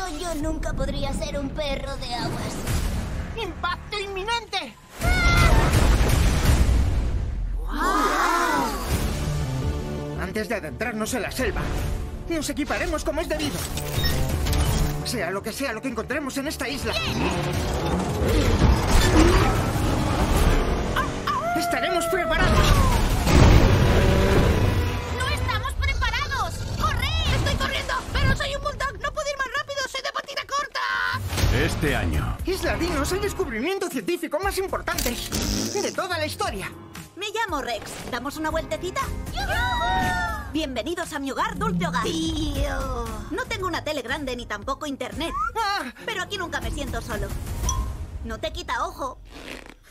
yo nunca podría ser un perro de aguas. ¡Impacto inminente! Antes de adentrarnos en la selva, nos equiparemos como es debido. Sea lo que encontremos en esta isla. ¡Estaremos preparados! ¡No estamos preparados! ¡Corred! ¡Estoy corriendo! ¡Pero soy un bulldog! ¡No puedo ir más rápido! ¡Soy de patina corta! Este año. Isla Dino es el descubrimiento científico más importante de toda la historia. Me llamo Rex. ¿Damos una vueltecita? Bienvenidos a mi hogar, dulce hogar. Tío. No tengo una tele grande ni tampoco internet. ¡Ah! Pero aquí nunca me siento solo. No te quita ojo.